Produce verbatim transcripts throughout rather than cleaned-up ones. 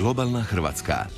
Globalna Hrvatska.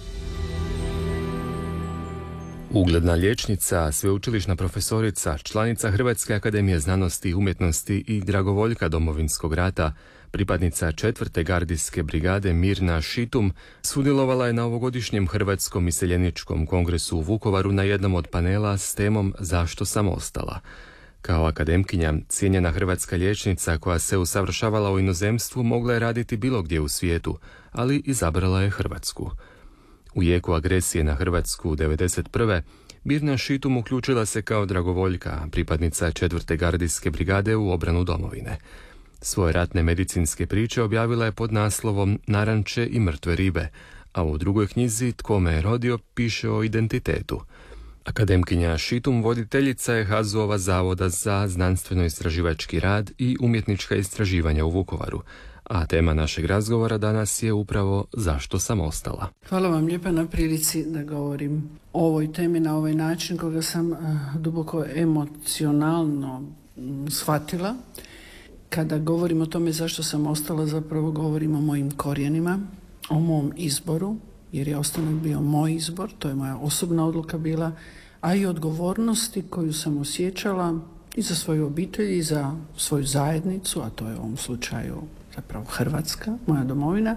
Ugledna liječnica, sveučilišna profesorica, članica Hrvatske akademije znanosti i umjetnosti i dragovoljka Domovinskog rata, pripadnica četvrte gardijske brigade Mirna Šitum, sudjelovala je na ovogodišnjem Hrvatskom iseljeničkom kongresu u Vukovaru na jednom od panela s temom Zašto sam ostala. Kao akademkinja, cijenjena hrvatska liječnica koja se usavršavala u inozemstvu mogla je raditi bilo gdje u svijetu, ali izabrala je Hrvatsku. U jeku agresije na Hrvatsku devedeset prve. Mirna Šitum uključila se kao dragovoljka, pripadnica četvrte gardijske brigade u obranu domovine. Svoje ratne medicinske priče objavila je pod naslovom Naranče i mrtve ribe, a u drugoj knjizi Tko me je rodio piše o identitetu. Akademkinja Šitum voditeljica je ha ze o-va Zavoda za znanstveno-istraživački rad i umjetnička istraživanja u Vukovaru, a tema našeg razgovora danas je upravo Zašto sam ostala. Hvala vam lijepa na prilici da govorim o ovoj temi na ovaj način koga sam uh, duboko emocionalno um, shvatila. Kada govorim o tome zašto sam ostala, zapravo govorim o mojim korijenima, o mom izboru, jer je ostanak bio moj izbor, to je moja osobna odluka bila, a i odgovornosti koju sam osjećala i za svoju obitelj i za svoju zajednicu, a to je u ovom slučaju zapravo Hrvatska, moja domovina,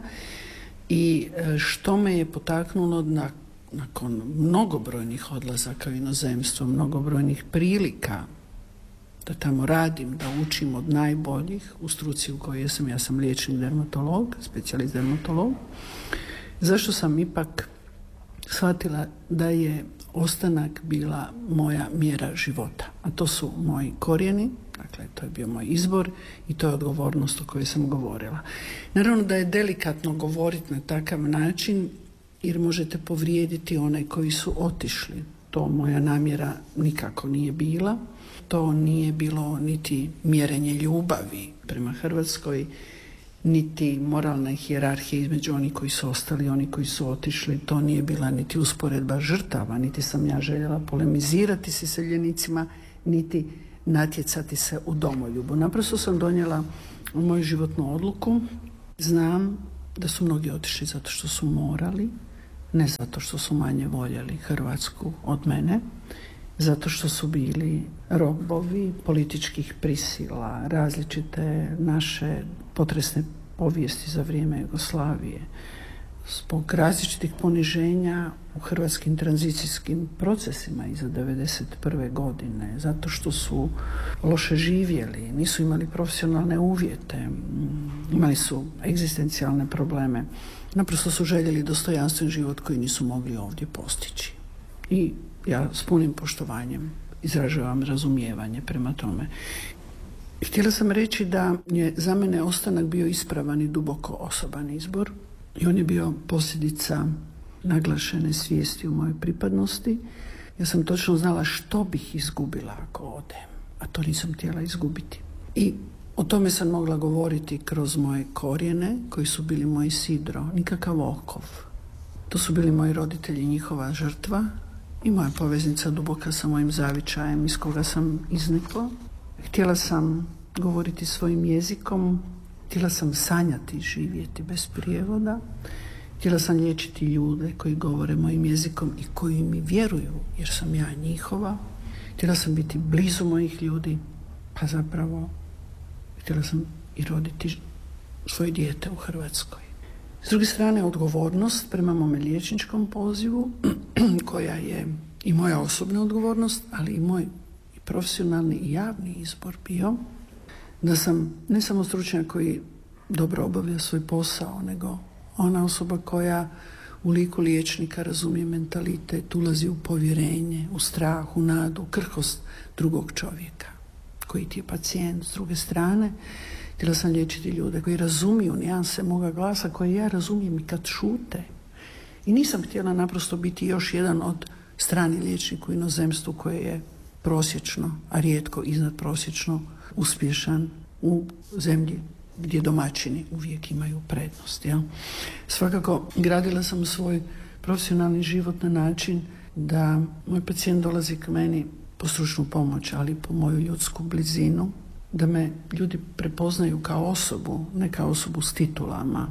i što me je potaknulo na, nakon mnogobrojnih odlazaka u inozemstvo, mnogobrojnih prilika da tamo radim, da učim od najboljih u struci u kojoj sam. Ja sam liječnik dermatolog, specijalist dermatolog. Zašto sam ipak shvatila da je ostanak bila moja mjera života, a to su moji korijeni, dakle to je bio moj izbor i to je odgovornost o kojoj sam govorila. Naravno da je delikatno govoriti na takav način jer možete povrijediti one koji su otišli. To moja namjera nikako nije bila. To nije bilo niti mjerenje ljubavi prema Hrvatskoj, niti moralna hijerarhija između onih koji su ostali i oni koji su otišli. To nije bila niti usporedba žrtava, niti sam ja željela polemizirati s iseljenicima, niti natjecati se u domoljubu. Naprosto sam donijela moju životnu odluku. Znam da su mnogi otišli zato što su morali, ne zato što su manje voljeli Hrvatsku od mene, zato što su bili robovi političkih prisila, različite naše potresne povijesti za vrijeme Jugoslavije, zbog različitih poniženja u hrvatskim tranzicijskim procesima iza devedeset prve godine, zato što su loše živjeli, nisu imali profesionalne uvjete, imali su egzistencijalne probleme, naprosto su željeli dostojanstven život koji nisu mogli ovdje postići. I ja s punim poštovanjem izražavam razumijevanje prema tome. Htjela sam reći da je za mene ostanak bio ispravan i duboko osoban izbor i on je bio posljedica naglašene svijesti u mojoj pripadnosti. Ja sam točno znala što bih izgubila ako odem, a to nisam htjela izgubiti. I o tome sam mogla govoriti kroz moje korijene koji su bili moji sidro, nikakav okov. To su bili moji roditelji, njihova žrtva i moja poveznica duboka sa mojim zavičajem iz koga sam iznikla. Htjela sam govoriti svojim jezikom, htjela sam sanjati i živjeti bez prijevoda, htjela sam liječiti ljude koji govore mojim jezikom i koji mi vjeruju jer sam ja njihova. Htjela sam biti blizu mojih ljudi, pa zapravo htjela sam i roditi svoje dijete u Hrvatskoj. S druge strane, odgovornost prema mome liječničkom pozivu, koja je i moja osobna odgovornost, ali i moj i profesionalni i javni izbor bio, da sam ne samo stručnjak koji dobro obavlja svoj posao, nego ona osoba koja u liku liječnika razumije mentalitet, ulazi u povjerenje, u strah, u nadu, u krhkost drugog čovjeka, koji ti je pacijent. S druge strane, htjela sam liječiti ljude koji razumiju nijanse moga glasa, koje ja razumijem i kad šute. I nisam htjela naprosto biti još jedan od strani liječnika u inozemstvu koje je prosječno, a rijetko iznad prosječno uspješan u zemlji gdje domaćini uvijek imaju prednost. Ja? Svakako, gradila sam svoj profesionalni život na način da moj pacijent dolazi k meni po stručnu pomoć, ali po moju ljudsku blizinu, da me ljudi prepoznaju kao osobu, ne kao osobu s titulama,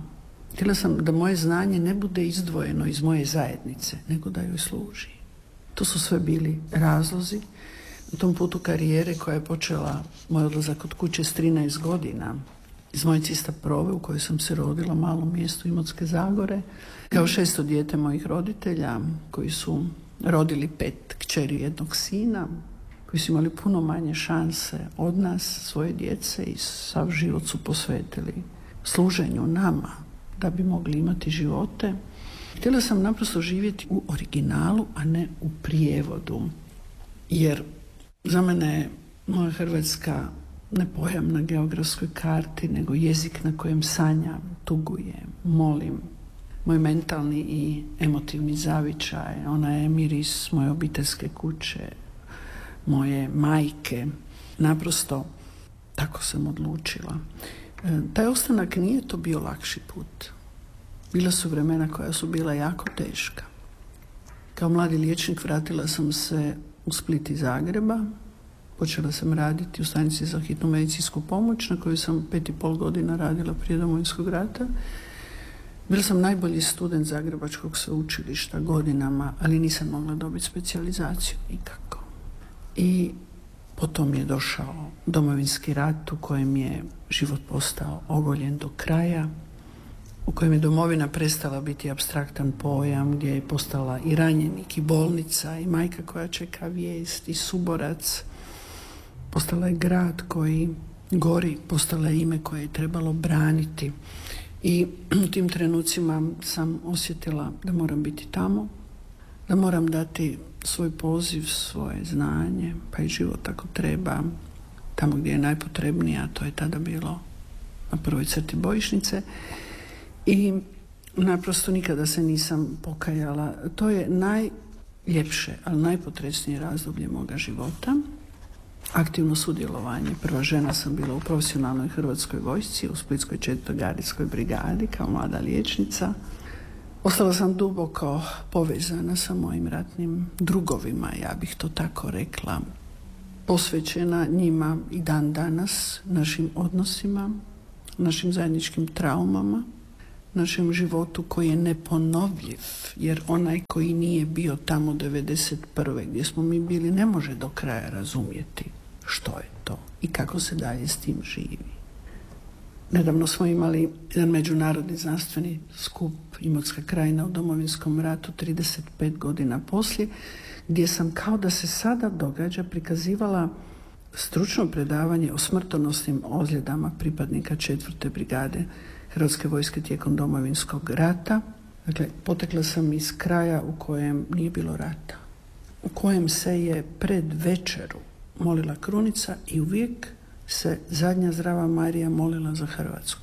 Htjela sam da moje znanje ne bude izdvojeno iz moje zajednice, nego da joj služi. To su sve bili razlozi. Na tom putu karijere koja je počela moj odlazak od kuće s trinaest godina iz moje Cista Prove u kojoj sam se rodila, malom mjestu Imotske Zagore, kao šesto dijete mojih roditelja koji su rodili pet kćeri i jednog sina, koji su imali puno manje šanse od nas, svoje djece, i sav život su posvetili služenju nama da bi mogli imati živote. Htjela sam naprosto živjeti u originalu, a ne u prijevodu, jer za mene je moja Hrvatska ne pojam na geografskoj karti, nego jezik na kojem sanjam, tugujem, molim. Moj mentalni i emotivni zavičaj, ona je miris moje obiteljske kuće, moje majke. Naprosto tako sam odlučila. E, taj ostanak nije to bio lakši put. Bila su vremena koja su bila jako teška. Kao mladi liječnik vratila sam se u Split iz Zagreba. Počela sam raditi u stanici za hitnu medicinsku pomoć, na kojoj sam pet i pol godina radila prije Domovinskog rata. Bila sam najbolji student Zagrebačkog sveučilišta godinama, ali nisam mogla dobiti specijalizaciju nikako. I potom je došao Domovinski rat u kojem je život postao ogoljen do kraja, u kojem je domovina prestala biti apstraktan pojam, gdje je postala i ranjenik, i bolnica, i majka koja čeka vijest, i suborac. Postala je grad koji gori, postala je ime koje je trebalo braniti. I u tim trenucima sam osjetila da moram biti tamo, da moram dati svoj poziv, svoje znanje, pa i život ako treba, tamo gdje je najpotrebnije, a to je tada bilo na prvoj crti bojišnice. I naprosto nikada se nisam pokajala. To je najljepše, ali najpotresnije razdoblje moga života. Aktivno sudjelovanje. Prva žena sam bila u profesionalnoj hrvatskoj vojsci, u Splitskoj četvrtoj gardijskoj brigadi kao mlada liječnica. Ostala sam duboko povezana sa mojim ratnim drugovima, ja bih to tako rekla. Posvećena njima i dan danas, našim odnosima, našim zajedničkim traumama, našem životu koji je neponovljiv, jer onaj koji nije bio tamo devedeset prve gdje smo mi bili ne može do kraja razumjeti što je to i kako se dalje s tim živi. Nedavno smo imali jedan međunarodni znanstveni skup Imotska krajina u Domovinskom ratu trideset pet godina poslije, gdje sam kao da se sada događa prikazivala stručno predavanje o smrtonosnim ozljedama pripadnika četvrte brigade Hrvatske vojske tijekom Domovinskog rata. Dakle, potekla sam iz kraja u kojem nije bilo rata, u kojem se je pred večeru molila krunica i uvijek se zadnja zdrava Marija molila za Hrvatsku.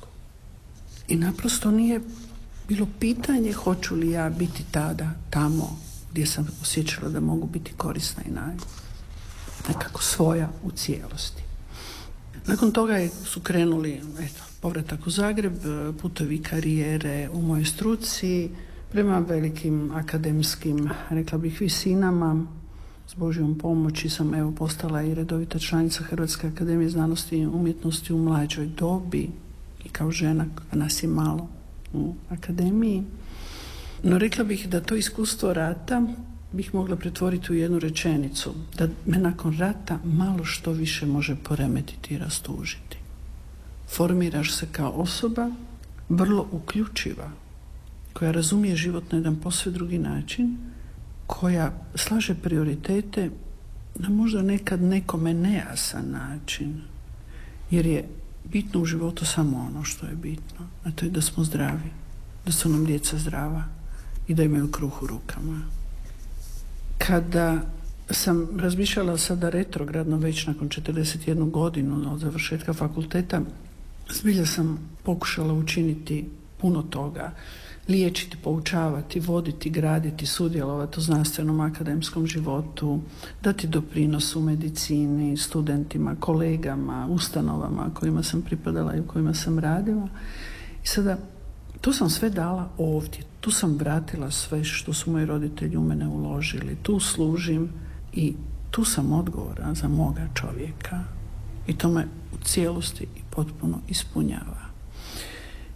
I naprosto nije bilo pitanje hoću li ja biti tada tamo gdje sam osjećala da mogu biti korisna i naj nekako svoja u cijelosti. Nakon toga je, su krenuli eto, povratak u Zagreb, putovi karijere u mojoj struci, prema velikim akademskim, rekla bih, visinama. S Božjom pomoći sam evo postala i redovita članica Hrvatske akademije znanosti i umjetnosti u mlađoj dobi i kao žena, a nas je malo u akademiji. No rekla bih da to iskustvo rata bih mogla pretvoriti u jednu rečenicu, da me nakon rata malo što više može poremetiti i rastužiti. Formiraš se kao osoba vrlo uključiva, koja razumije život na jedan posve drugi način, koja slaže prioritete na možda nekad nekome nejasan način, jer je bitno u životu samo ono što je bitno, a to je da smo zdravi, da su nam djeca zdrava i da imaju kruh u rukama. Kada sam razmišljala sada retrogradno već nakon četrdeset jednu godinu od završetka fakulteta, zbilja sam pokušala učiniti puno toga, liječiti, poučavati, voditi, graditi, sudjelovati u znanstvenom akademskom životu, dati doprinos u medicini, studentima, kolegama, ustanovama kojima sam pripadala i u kojima sam radila. I sada, tu sam sve dala ovdje, tu sam vratila sve što su moji roditelji u mene uložili, tu služim i tu sam odgovorna za moga čovjeka. I to me u cijelosti i potpuno ispunjava.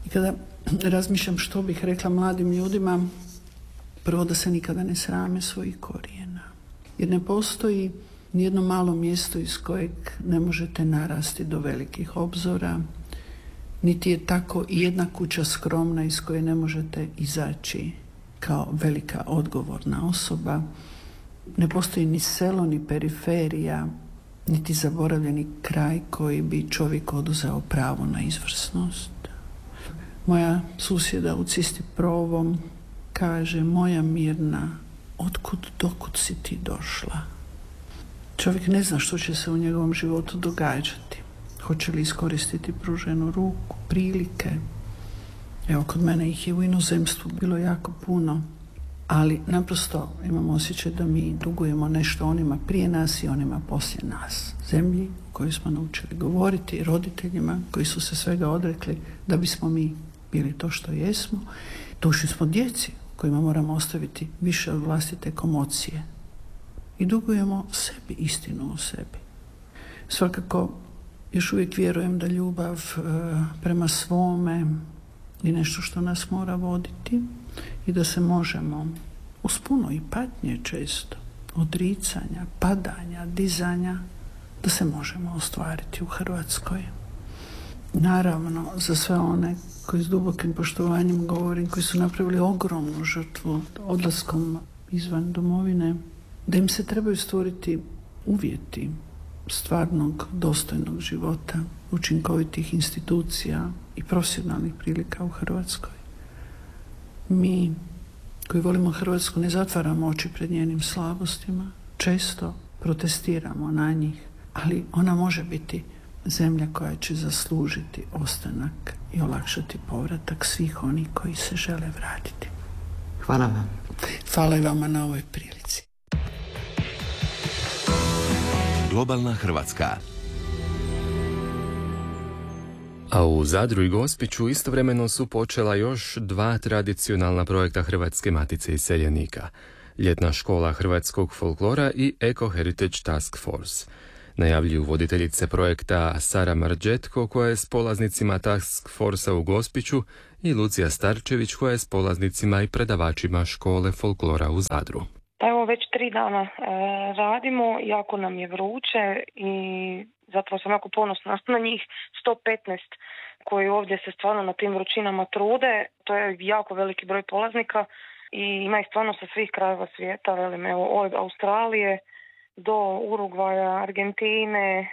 I kada razmišljam što bih rekla mladim ljudima, prvo da se nikada ne srame svojih korijena. Jer ne postoji nijedno malo mjesto iz kojeg ne možete narasti do velikih obzora, niti je tako i jedna kuća skromna iz koje ne možete izaći kao velika odgovorna osoba. Ne postoji ni selo, ni periferija, niti zaboravljeni kraj koji bi čovjek oduzeo pravo na izvrsnost. Moja susjeda u Cisti Provom kaže: moja Mirna, otkud dokud si ti došla? Čovjek ne zna što će se u njegovom životu događati. Hoće li iskoristiti pruženu ruku, prilike. Evo, kod mene ih je u inozemstvu bilo jako puno, ali naprosto imamo osjećaj da mi dugujemo nešto onima prije nas i onima poslije nas. Zemlji koju smo naučili govoriti, roditeljima koji su se svega odrekli da bismo mi bili to što jesmo. Dužni smo djeci kojima moramo ostaviti više od vlastite komocije. I dugujemo sebi istinu o sebi. Svakako, još uvijek vjerujem da ljubav e, prema svome je nešto što nas mora voditi i da se možemo uz puno i patnje često, odricanja, padanja, dizanja, da se možemo ostvariti u Hrvatskoj. Naravno, za sve one koji s dubokim poštovanjem govorim, koji su napravili ogromnu žrtvu odlaskom izvan domovine, da im se trebaju stvoriti uvjeti stvarnog, dostojnog života, učinkovitih institucija i profesionalnih prilika u Hrvatskoj. Mi koji volimo Hrvatsku ne zatvaramo oči pred njenim slabostima, često protestiramo na njih, ali ona može biti zemlja koja će zaslužiti ostanak i olakšati povratak svih onih koji se žele vratiti. Hvala vam. Hvala i vama na ovoj prilici. Globalna Hrvatska. A u Zadru i Gospiću istovremeno su počela još dva tradicionalna projekta Hrvatske matice iseljenika. Ljetna škola hrvatskog folklora i Eco Heritage Task Force. Najavljuju voditeljice projekta Sara Marđetko, koja je s polaznicima Task Forcea u Gospiću, i Lucija Starčević, koja je s polaznicima i predavačima škole folklora u Zadru. Pa evo, već tri dana e, radimo, jako nam je vruće i zapravo sam jako ponosna na njih sto petnaest koji ovdje se stvarno na tim vrućinama trude. To je jako veliki broj polaznika i ima ih stvarno sa svih krajeva svijeta, velim, evo, od Australije do Urugvaja, Argentine,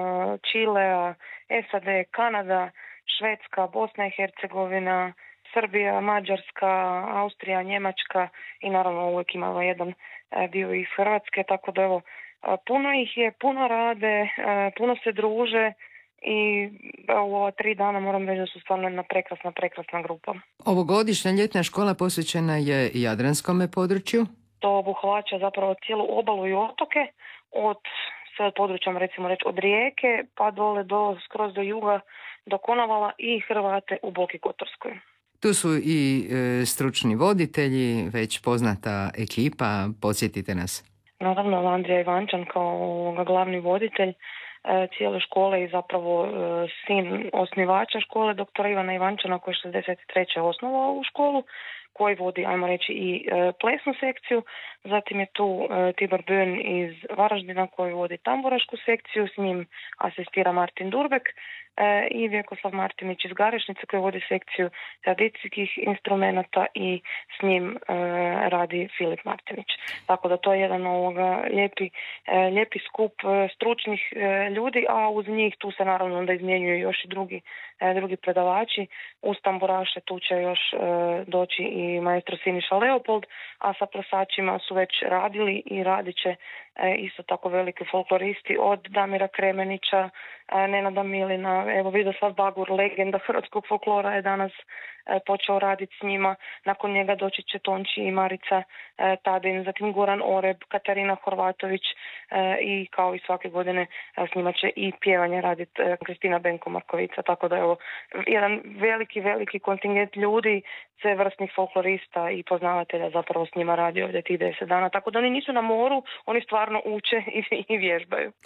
Čilea, S A D, Kanada, Švedska, Bosna i Hercegovina, Srbija, Mađarska, Austrija, Njemačka i naravno uvijek imamo jedan dio iz Hrvatske, tako da evo, puno ih je, puno rade, puno se druže i u ova tri dana moram reći da su stvarno jedna prekrasna, prekrasna grupa. Ovogodišnja ljetna škola posvećena je Jadranskome području. To obuhvaća zapravo cijelu obalu i otoke, od sve područja, recimo reći, od Rijeke pa dole do, skroz do juga, do Konavala i Hrvate u Boki Kotorskoj. Tu su i e, stručni voditelji, već poznata ekipa, podsjetite nas. Naravno, Andrija Ivančan kao glavni voditelj e, cijele škole i zapravo e, sin osnivača škole, doktora Ivana Ivančana, koji je šezdeset treće osnovao u školu, koji vodi, ajmo reći, i e, plesnu sekciju. Zatim je tu e, Tibor Bön iz Varaždina koji vodi tamburašku sekciju, s njim asistira Martin Durbek e, i Vjekoslav Martinić iz Garešnice koji vodi sekciju tradicijskih instrumenata i s njim e, radi Filip Martinić. Tako da to je jedan ovoga lijepi, e, lijepi skup e, stručnih e, ljudi, a uz njih tu se naravno onda izmjenjuju još i drugi, e, drugi predavači. Uz tamburaše tu će još e, doći i maestro Siniša Leopold, a sa plesačima su već radili i radit će e, isto tako veliki folkloristi od Damira Kremenića, e, Nenada Milina, evo Vidoslav Bagur, legenda hrvatskog folklora, je danas e, počeo raditi s njima. Nakon njega doći će Tonči i Marica e, Tadin, zatim Goran Oreb, Katarina Horvatović e, i kao i svake godine e, s njima će i pjevanje raditi e, Kristina Benko Markovica, tako da evo jedan veliki, veliki kontingent ljudi, sve vrstnih folklorista i poznavatelja zapravo s njima radi ovdje tih deset dana, tako da oni nisu na moru, oni stvarno uče i, i vježbaju.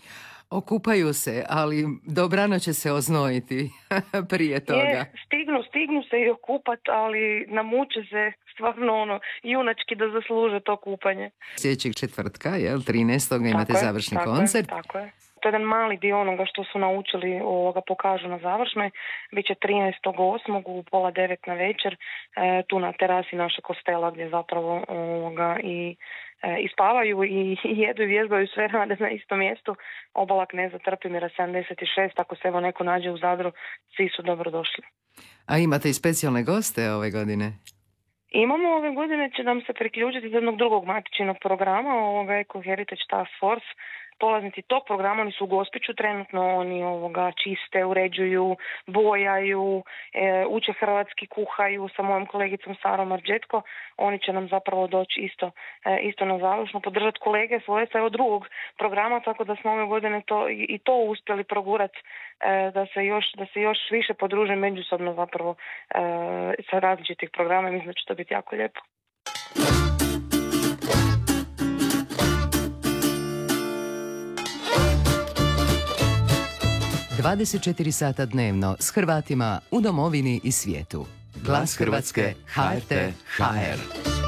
Okupaju se, ali dobrano će se oznojiti prije toga. Je, stignu, stignu se i okupat, ali namuče se stvarno ono junački da zasluže to kupanje. Sljedećeg četvrtka, jel, trinaestog imate Tako je, završni tako koncert. Je, tako je. To je jedan mali dio onoga što su naučili, ovoga pokažu na završnoj. Biće trinaestog osmog u pola devet na večer, e, tu na terasi našeg hostela gdje zapravo ovoga i e, i spavaju i, i jedu i vježbaju, sve rade na istom mjestu. Obala Kneza Trpimira sedamdeset šest, ako se evo neko nađe u Zadru, svi su dobro došli. A imate i specijalne goste ove godine? Imamo ove godine, će nam se priključiti iz jednog drugog matičnog programa, ovoga Eco Heritage Task Force. Polaznici tog programa, oni su u Gospiću trenutno, oni ovoga čiste, uređuju, bojaju, e, uče hrvatski, kuhaju sa mojom kolegicom Sarom Marđetko. Oni će nam zapravo doći isto, e, isto na završno, podržati kolege svoje sa drugog programa, tako da smo ove godine to, i, i to uspjeli progurati, e, da se još, da se još više podruže međusobno zapravo e, sa različitih programa. Mislim da će to biti jako lijepo. dvadeset četiri sata dnevno s Hrvatima u domovini i svijetu. Glas Hrvatske, H R T, H R.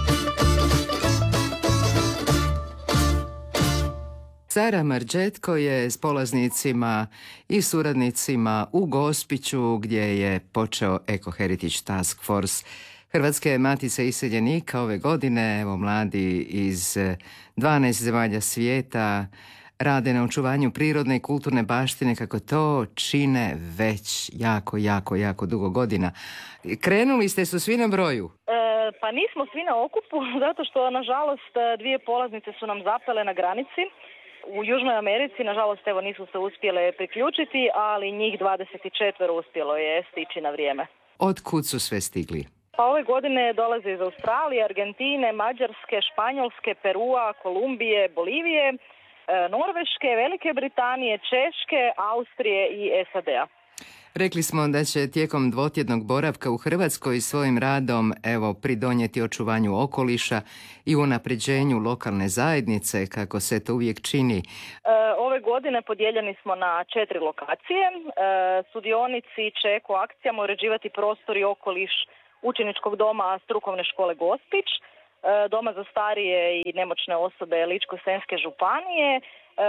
Sara Marđetko je s polaznicima i suradnicima u Gospiću gdje je počeo Eco Heritage Task Force Hrvatske matice iseljenika ove godine. Evo, mladi iz dvanaest zemalja svijeta rade na očuvanju prirodne i kulturne baštine, kako to čine već jako, jako, jako dugo godina. Krenuli ste su svi na broju? E, pa nismo svi na okupu, zato što, nažalost, dvije polaznice su nam zapele na granici. U Južnoj Americi, nažalost, evo, nisu se uspjele priključiti, ali njih dvadeset četiri uspjelo je stići na vrijeme. Od kud su sve stigli? Pa ove godine dolaze iz Australije, Argentine, Mađarske, Španjolske, Perua, Kolumbije, Bolivije, Norveške, Velike Britanije, Češke, Austrije i S A D-a. Rekli smo da će tijekom dvotjednog boravka u Hrvatskoj svojim radom evo pridonijeti očuvanju okoliša i unapređenju lokalne zajednice, kako se to uvijek čini. E, ove godine podijeljeni smo na četiri lokacije. E, sudionici će eko akcijama uređivati prostor i okoliš učeničkog doma strukovne škole Gospić, Doma za starije i nemoćne osobe Ličko-senjske županije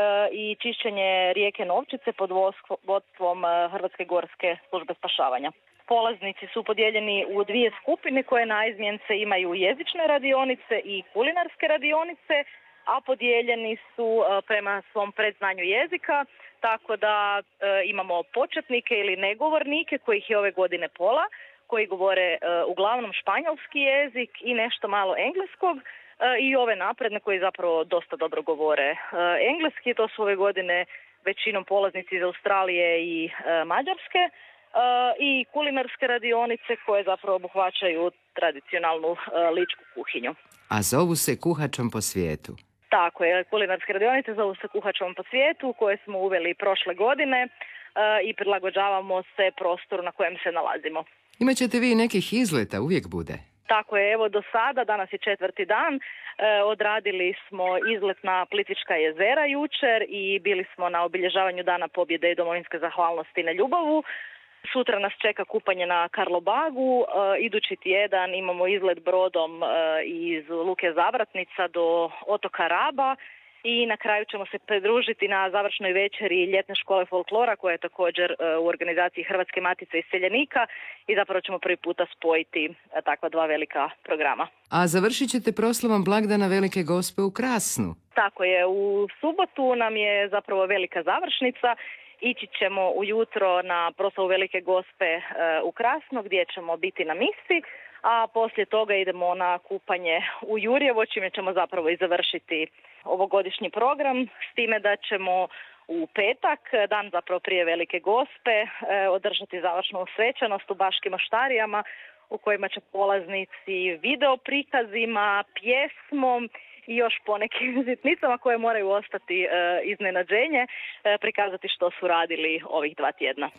i čišćenje rijeke Novčice pod vodstvom Hrvatske gorske službe spašavanja. Polaznici su podijeljeni u dvije skupine koje naizmjence imaju jezične radionice i kulinarske radionice, a podijeljeni su prema svom predznanju jezika, tako da imamo početnike ili negovornike, kojih je ove godine pola, koji govore uh, uglavnom španjolski jezik i nešto malo engleskog, uh, i ove napredne koji zapravo dosta dobro govore uh, engleski. To su ove godine većinom polaznici iz Australije i uh, Mađarske, uh, i kulinarske radionice koje zapravo obuhvaćaju tradicionalnu uh, ličku kuhinju. A zovu se Kuhačom po svijetu. Tako je, kulinarske radionice zovu se Kuhačom po svijetu, koje smo uveli prošle godine uh, i prilagođavamo se prostoru na kojem se nalazimo. Imat ćete vi nekih izleta, uvijek bude. Tako je, evo do sada, danas je četvrti dan, e, odradili smo izlet na Plitvička jezera jučer i bili smo na obilježavanju Dana pobjede i domovinske zahvalnosti na Ljubavu. Sutra nas čeka kupanje na Karlobagu, e, idući tjedan imamo izlet brodom e, iz Luke Zavratnica do otoka Raba. I na kraju ćemo se pridružiti na završnoj večeri ljetne škole folklora, koja je također u organizaciji Hrvatske matice iseljenika, i zapravo ćemo prvi puta spojiti takva dva velika programa. A završit ćete proslavom blagdana Velike Gospe u Krasnu. Tako je, u subotu nam je zapravo velika završnica. Ići ćemo ujutro na proslavu Velike Gospe u Krasno, gdje ćemo biti na misi, a poslije toga idemo na kupanje u Jurjevo, čime ćemo zapravo i završiti ovogodišnji program, s time da ćemo u petak, dan zapravo prije Velike Gospe, održati završnu svečanost u Baškim Oštarijama, u kojima će polaznici video prikazima, pjesmom i još ponekim sitnicama koje moraju ostati iznenađenje, prikazati što su radili ovih dva tjedna.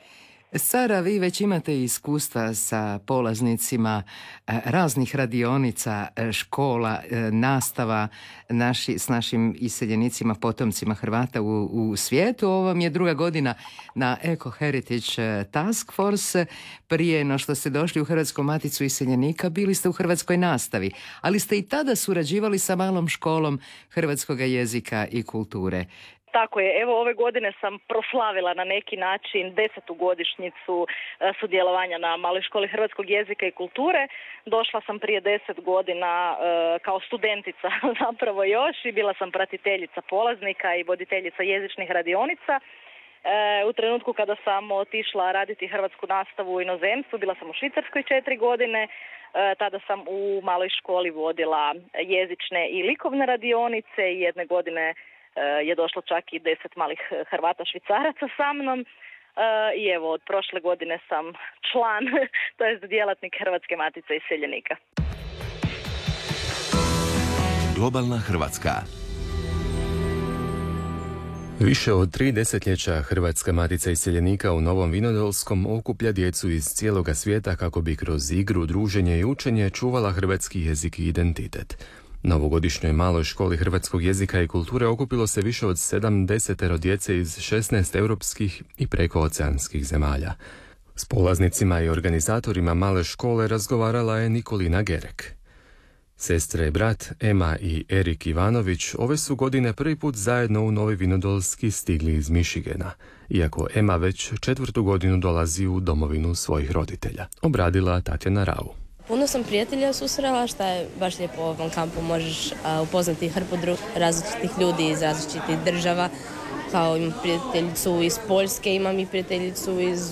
Sara, vi već imate iskustva sa polaznicima raznih radionica, škola, nastava naši, s našim iseljenicima, potomcima Hrvata u, u svijetu. Ovo vam je druga godina na Eco Heritage Task Force. Prije no što ste došli u Hrvatsku maticu iseljenika, bili ste u hrvatskoj nastavi, ali ste i tada surađivali sa malom školom hrvatskog jezika i kulture. Tako je, evo ove godine sam proslavila na neki način desetu godišnjicu sudjelovanja na Maloj školi hrvatskog jezika i kulture. Došla sam prije deset godina kao studentica zapravo još i bila sam pratiteljica polaznika i voditeljica jezičnih radionica. U trenutku kada sam otišla raditi hrvatsku nastavu u inozemstvu, bila sam u Švicarskoj četiri godine. Tada sam u maloj školi vodila jezične i likovne radionice i jedne godine je došlo čak i deset malih Hrvata Švicaraca sa mnom i evo od prošle godine sam član, to jest djelatnik Hrvatske matice iseljenika. Globalna Hrvatska. Više od tri desetljeća Hrvatska matica iseljenika u Novom Vinodolskom okuplja djecu iz cijeloga svijeta kako bi kroz igru, druženje i učenje čuvala hrvatski jezik i identitet. Novogodišnjoj maloj školi hrvatskog jezika i kulture okupilo se više od sedamdesetero djece iz šesnaest europskih i prekooceanskih zemalja. S polaznicima i organizatorima male škole razgovarala je Nikolina Gerek. Sestre i brat Ema i Erik Ivanović ove su godine prvi put zajedno u Novi Vinodolski stigli iz Michigana, iako Ema već četvrtu godinu dolazi u domovinu svojih roditelja, obradila Tatjana Rau. Puno sam prijatelja susrela, što je baš lijepo u ovom kampu. Možeš a, upoznati hrpu dru- različitih ljudi iz različitih država. Kao imam prijateljicu iz Poljske, imam i prijateljicu iz,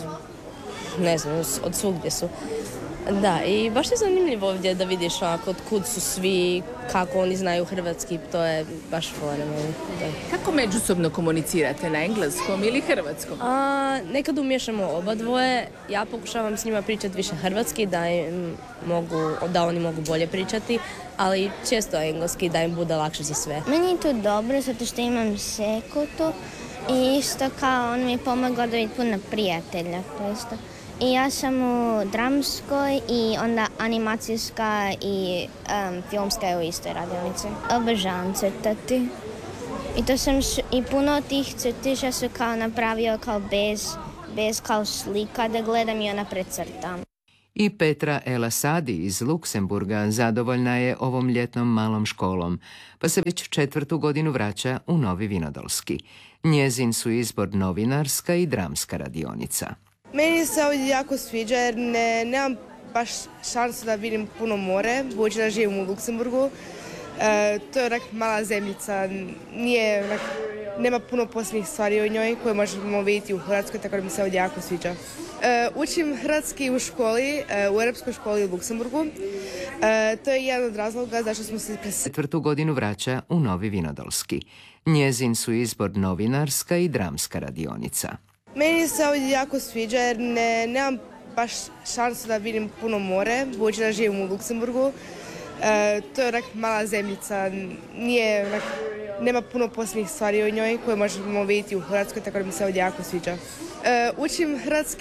ne znam, od svugdje su. Da, i baš je zanimljivo ovdje da vidiš ovako od kud su svi, kako oni znaju hrvatski, to je baš fora. Kako međusobno komunicirate, na engleskom ili hrvatskom? A, nekad umiješamo oba dvoje, ja pokušavam s njima pričati više hrvatski, da, im mogu, da oni mogu bolje pričati, ali često engleski, da im bude lakše za sve. Meni je to dobro, zato što imam Sekutu i isto kao on mi je pomogao da vidim puno prijatelja, to isto. I ja sam u dramskoj i onda animacijska i um, filmska je u istoj radionici. Obožavam crtati. I to sam š, i puno tih crtića su kao napravio kao bez, bez kao slika da gledam i ona precrtam. I Petra Elasadi iz Luksemburga zadovoljna je ovom ljetnom malom školom, pa se već četvrtu godinu vraća u Novi Vinodolski. Njezin su izbor novinarska i dramska radionica. Meni se ovdje jako sviđa jer ne, nemam baš šansu da vidim puno more, budući da živim u Luksemburgu. E, to je onak mala zemljica, nije, onak, nema puno posljednjih stvari u njoj koje možemo vidjeti u Hrvatskoj, tako da mi se ovdje jako sviđa. E, učim hrvatski u školi, e, u Europskoj školi u Luksemburgu. E, to je jedan od razloga zašto smo se preselili. Četvrtu godinu vraća u Novi Vinodolski. Njezin su izbor novinarska i dramska radionica. Meni se ovdje jako sviđa jer ne, nemam baš šansu da vidim puno more, budući da živim u Luksemburgu. E, to je onak mala zemljica, nije, onak, nema puno posljednjih stvari u njoj koje možemo vidjeti u Hrvatskoj, tako da mi se ovdje jako sviđa. E, učim hrvatski